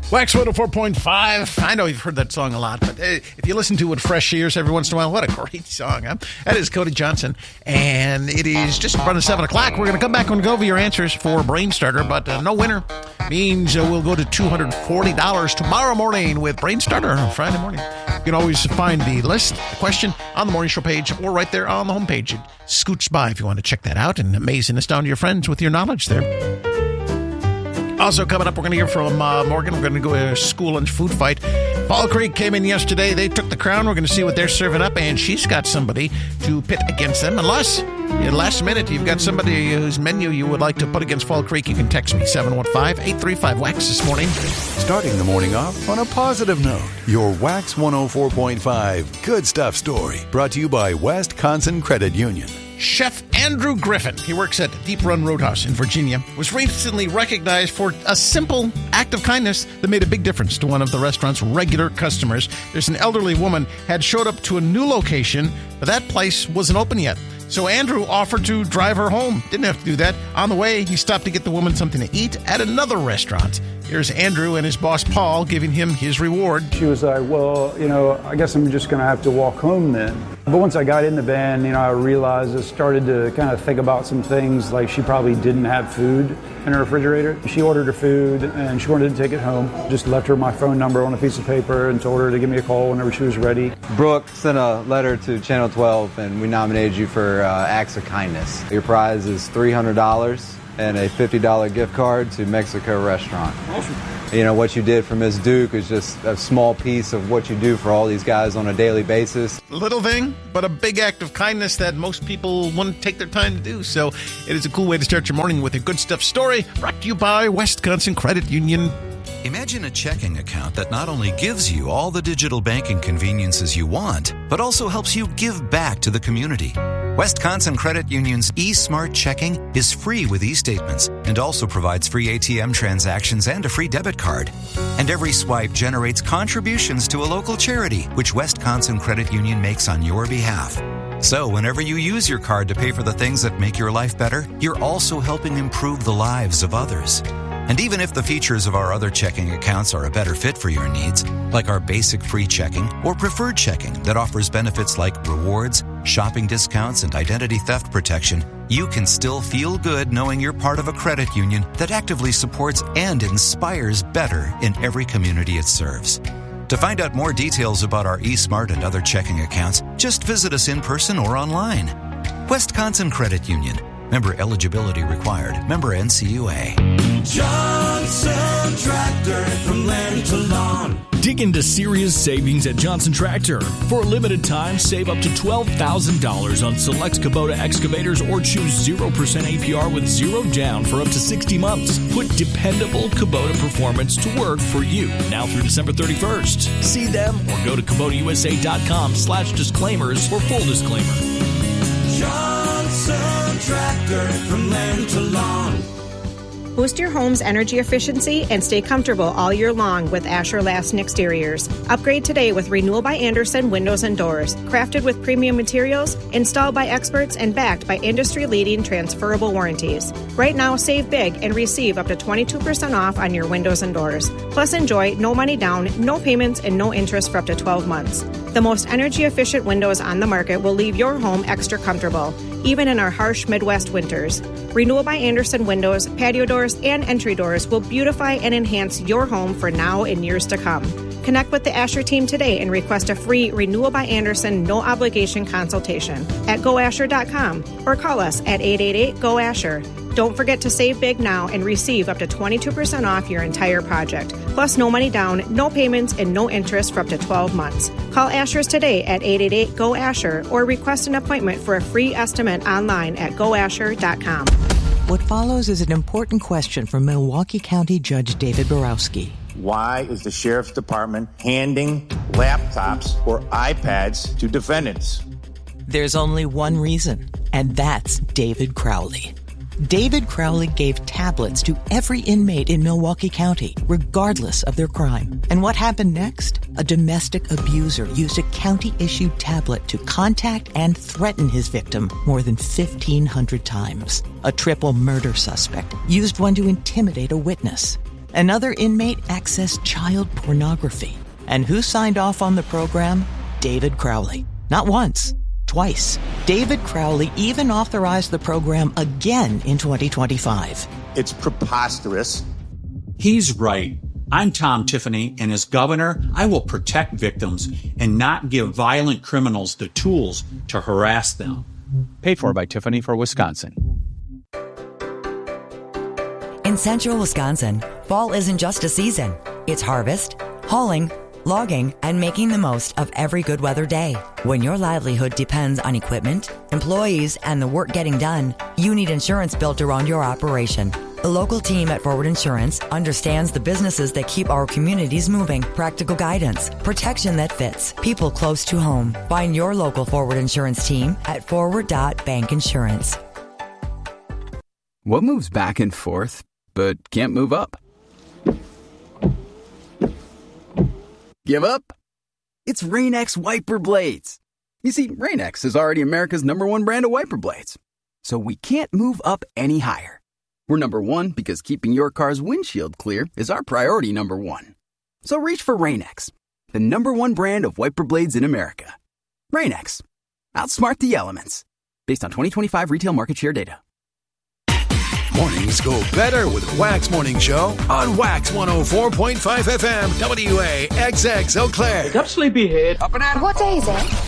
Wax 104.5. I know you've heard that song a lot, but if you listen to it with fresh ears every once in a while, what a great song. Huh? That is Cody Johnson, and it is just in front of 7 o'clock. We're going to come back and go over your answers for Brain Starter, but no winner means we'll go to $240 tomorrow morning with Brain Starter on Friday morning. You can always find the list, the question, on the morning show page or right there on the homepage. It scoots by if you want to check that out and amazing us down to your friends with your knowledge there. Also coming up, we're going to hear from Morgan. We're going to go to a school lunch food fight. Fall Creek came in yesterday. They took the crown. We're going to see what they're serving up, and she's got somebody to pit against them. Unless, last minute, you've got somebody whose menu you would like to put against Fall Creek, you can text me, 715-835-WAX this morning. Starting the morning off on a positive note. Your Wax 104.5 Good Stuff story. Brought to you by Wisconsin Credit Union. Chef Andrew Griffin, he works at Deep Run Roadhouse in Virginia, was recently recognized for a simple act of kindness that made a big difference to one of the restaurant's regular customers. There's an elderly woman had showed up to a new location, but that place wasn't open yet. So Andrew offered to drive her home. Didn't have to do that. On the way, he stopped to get the woman something to eat at another restaurant. Here's Andrew and his boss, Paul, giving him his reward. She was like, well, I guess I'm just going to have to walk home then. But once I got in the van, I realized I started to kind of think about some things, like she probably didn't have food in her refrigerator. She ordered her food and she wanted to take it home. Just left her my phone number on a piece of paper and told her to give me a call whenever she was ready. Brooke sent a letter to Channel 12 and we nominated you for acts of kindness. Your prize is $300 and a $50 gift card to Mexico restaurant. Awesome. What you did for Ms. Duke is just a small piece of what you do for all these guys on a daily basis. Little thing, but a big act of kindness that most people wouldn't take their time to do. So it is a cool way to start your morning with a good stuff story brought to you by Wisconsin Credit Union. Imagine a checking account that not only gives you all the digital banking conveniences you want, but also helps you give back to the community. Wisconsin Credit Union's eSmart Checking is free with e-statements and also provides free ATM transactions and a free debit card. And every swipe generates contributions to a local charity, which Wisconsin Credit Union makes on your behalf. So whenever you use your card to pay for the things that make your life better, you're also helping improve the lives of others. And even if the features of our other checking accounts are a better fit for your needs, like our basic free checking or preferred checking that offers benefits like rewards, shopping discounts, and identity theft protection, you can still feel good knowing you're part of a credit union that actively supports and inspires better in every community it serves. To find out more details about our eSmart and other checking accounts, just visit us in person or online. Wisconsin Credit Union. Member eligibility required. Member NCUA. Johnson Tractor, from land to lawn. Dig into serious savings at Johnson Tractor. For a limited time, save up to $12,000 on select Kubota excavators or choose 0% APR with zero down for up to 60 months. Put dependable Kubota performance to work for you now through December 31st. See them or go to KubotaUSA.com/disclaimers for full disclaimer. Johnson Tractor, from land to lawn. Boost your home's energy efficiency and stay comfortable all year long with Asher Laston Exteriors. Upgrade today with Renewal by Andersen Windows and Doors. Crafted with premium materials, installed by experts, and backed by industry-leading transferable warranties. Right now, save big and receive up to 22% off on your windows and doors. Plus, enjoy no money down, no payments, and no interest for up to 12 months. The most energy-efficient windows on the market will leave your home extra comfortable, even in our harsh Midwest winters. Renewal by Andersen windows, patio doors, and entry doors will beautify and enhance your home for now and years to come. Connect with the Asher team today and request a free Renewal by Andersen no-obligation consultation at goasher.com or call us at 888-GO-ASHER. Don't forget to save big now and receive up to 22% off your entire project. Plus, no money down, no payments, and no interest for up to 12 months. Call Asher's today at 888-GO-ASHER or request an appointment for a free estimate online at goasher.com. What follows is an important question from Milwaukee County Judge David Borowski. Why is the Sheriff's Department handing laptops or iPads to defendants? There's only one reason, and that's David Crowley. David Crowley gave tablets to every inmate in Milwaukee County, regardless of their crime. And what happened next? A domestic abuser used a county-issued tablet to contact and threaten his victim more than 1,500 times. A triple murder suspect used one to intimidate a witness. Another inmate accessed child pornography. And who signed off on the program? David Crowley. Not once, twice. David Crowley even authorized the program again in 2025. It's preposterous. He's right. I'm Tom Tiffany, and as governor, I will protect victims and not give violent criminals the tools to harass them. Paid for by Tiffany for Wisconsin. In central Wisconsin, fall isn't just a season. It's harvest, hauling, logging, and making the most of every good weather day. When your livelihood depends on equipment, employees, and the work getting done, you need insurance built around your operation. The local team at Forward Insurance understands the businesses that keep our communities moving. Practical guidance, protection that fits, people close to home. Find your local Forward Insurance team at forward.bank insurance. What moves back and forth but can't move up? Give up? It's Rain-X wiper blades. You see, Rain-X is already America's #1 brand of wiper blades. So we can't move up any higher. We're #1 because keeping your car's windshield clear is our priority #1. So reach for Rain-X, the #1 brand of wiper blades in America. Rain-X. Outsmart the elements. Based on 2025 retail market share data. Mornings go better with Wax Morning Show on Wax 104.5 FM, WAXX Eau Claire. Get up, sleepyhead. Up and at 'em. What day is it?